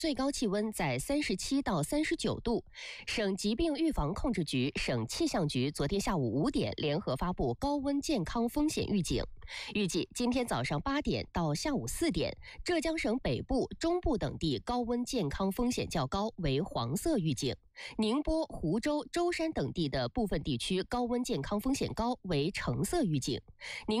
最高气温在37到39度。省疾病预防控制局、省气象局昨天下午5点联合发布高温健康风险预警，预计今天早上8点到下午4点，浙江省北部、中部等地高温健康风险较高，为黄色预警；宁波、湖州、舟山等地的部分地区高温健康风险高，为橙色预警。